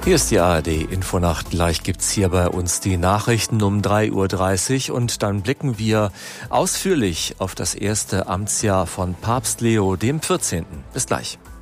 Hier ist die ARD-Infonacht. Gleich gibt's hier bei uns die Nachrichten um 3:30 Uhr und dann blicken wir ausführlich auf das erste Amtsjahr von Papst Leo XIV. Bis gleich.